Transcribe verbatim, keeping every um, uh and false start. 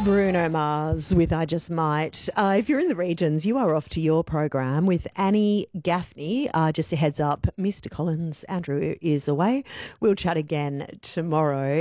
Bruno Mars with I Just Might. Uh, if you're in the regions, you are off to your program with Annie Gaffney. Uh, just a heads up, Mister Collins, Andrew is away. We'll chat again tomorrow.